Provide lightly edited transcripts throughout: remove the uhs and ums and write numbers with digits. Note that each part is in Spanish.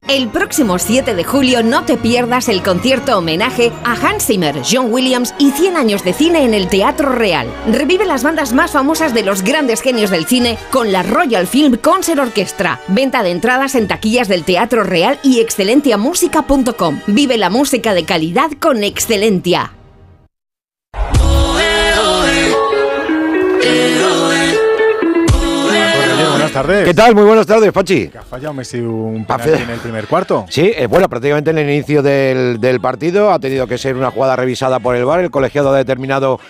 El próximo 7 de julio no te pierdas el concierto homenaje a Hans Zimmer, John Williams y 100 años de cine en el Teatro Real. Revive las bandas más famosas de los grandes genios del cine con la Royal Film Concert Orchestra. Venta de entradas en taquillas del Teatro Real y excelentiamusica.com. Vive la música de calidad con Excelentia. Buenas tardes. ¿Qué tal? Muy buenas tardes, Pachi. ¿Que ha fallado Messi un penalti en el primer cuarto? Sí, bueno, prácticamente en el inicio del partido ha tenido que ser una jugada revisada por el VAR. El colegiado ha determinado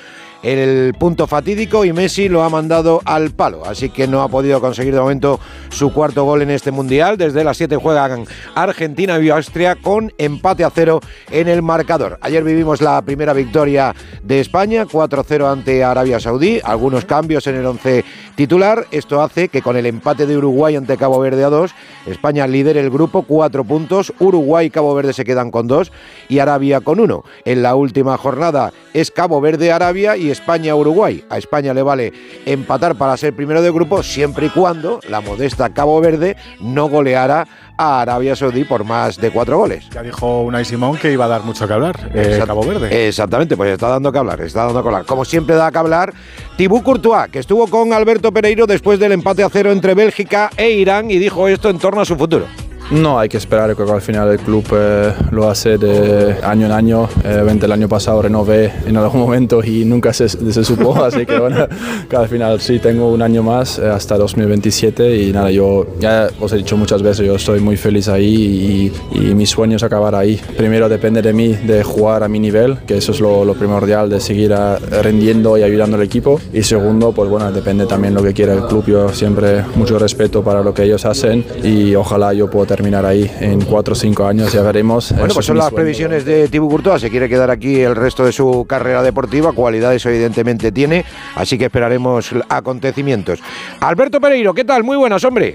el punto fatídico y Messi lo ha mandado al palo, así que no ha podido conseguir de momento su cuarto gol en este Mundial. Desde las 7 juegan Argentina y Austria con empate a 0 en el marcador. Ayer vivimos la primera victoria de España, 4-0 ante Arabia Saudí, algunos cambios en el 11 titular. Esto hace que con el empate de Uruguay ante Cabo Verde a 2, España lidere el grupo, 4 puntos, Uruguay y Cabo Verde se quedan con 2 y Arabia con 1. En la última jornada es Cabo Verde-Arabia y España-Uruguay. A España le vale empatar para ser primero de grupo siempre y cuando la modesta Cabo Verde no goleara a Arabia Saudí por más de 4 goles. Ya dijo Unai Simón que iba a dar mucho que hablar, Cabo Verde. Exactamente, pues está dando que hablar, Como siempre da que hablar Thibaut Courtois, que estuvo con Alberto Pereiro después del empate a 0 entre Bélgica e Irán y dijo esto en torno a su futuro. No, hay que esperar, creo que al final el club lo hace de año en año. El año pasado renové en algún momento y nunca se supo, así que bueno, que al final sí tengo un año más hasta 2027 y nada, yo ya os he dicho muchas veces, yo estoy muy feliz ahí y mi sueño es acabar ahí. Primero depende de mí, de jugar a mi nivel, que eso es lo primordial, de seguir rindiendo y ayudando al equipo, y segundo, pues bueno, depende también lo que quiera el club. Yo siempre mucho respeto para lo que ellos hacen y ojalá yo pueda terminar ahí en 4 o 5 años, ya veremos. Bueno, pues son las previsiones de Thibaut Courtois. Se quiere quedar aquí el resto de su carrera deportiva, cualidades evidentemente tiene, así que esperaremos acontecimientos. Alberto Pereiro, ¿qué tal? Muy buenas, hombre.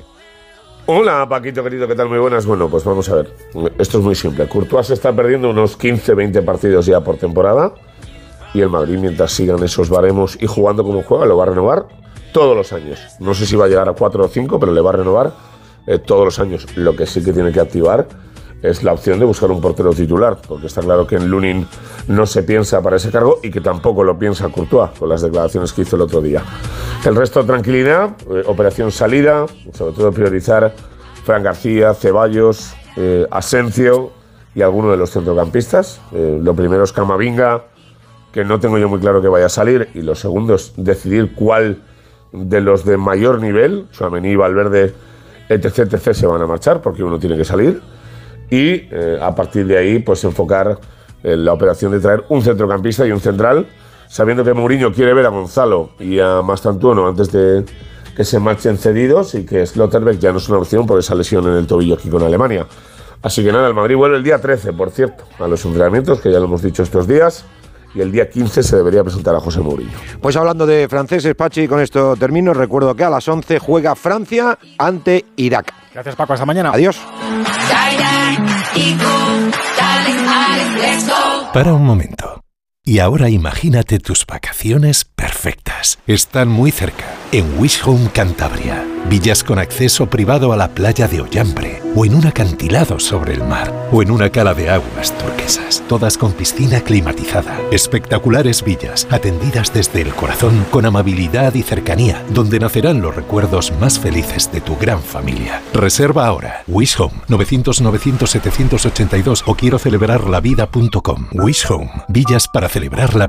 Hola, Paquito querido, ¿qué tal? Muy buenas. Bueno, pues vamos a ver, esto es muy simple. Courtois se está perdiendo unos 15-20 partidos ya por temporada y el Madrid, mientras sigan esos baremos y jugando como juega, lo va a renovar todos los años. No sé si va a llegar a 4 o 5, pero le va a renovar todos los años. Lo que sí que tiene que activar es la opción de buscar un portero titular, porque está claro que en Lunin no se piensa para ese cargo y que tampoco lo piensa Courtois con las declaraciones que hizo el otro día. El resto, tranquilidad, operación salida, sobre todo priorizar Fran García, Ceballos, Asencio y alguno de los centrocampistas. Lo primero es Camavinga, que no tengo yo muy claro que vaya a salir, y lo segundo es decidir cuál de los de mayor nivel, Tchouaméni, Valverde, etc, se van a marchar, porque uno tiene que salir, y a partir de ahí pues enfocar la operación de traer un centrocampista y un central, sabiendo que Mourinho quiere ver a Gonzalo y a Mastantuono antes de que se marchen cedidos, y que Slotterbeck ya no es una opción por esa lesión en el tobillo aquí con Alemania. Así que nada, el Madrid vuelve el día 13, por cierto, a los entrenamientos, que ya lo hemos dicho estos días, y el día 15 se debería presentar a José Mourinho. Pues hablando de franceses, Pachi, con esto termino. Recuerdo que a las 11 juega Francia ante Irak. Gracias, Paco, hasta mañana. Adiós. Para un momento. Y ahora imagínate tus vacaciones perfectas. Están muy cerca, en Wish Home Cantabria. Villas con acceso privado a la playa de Ollambre, o en un acantilado sobre el mar, o en una cala de aguas turquesas, todas con piscina climatizada. Espectaculares villas, atendidas desde el corazón, con amabilidad y cercanía, donde nacerán los recuerdos más felices de tu gran familia. Reserva ahora. Wish Home, 900-900-782 o quiero celebrarlavida.com. Wish Home, villas para celebrar la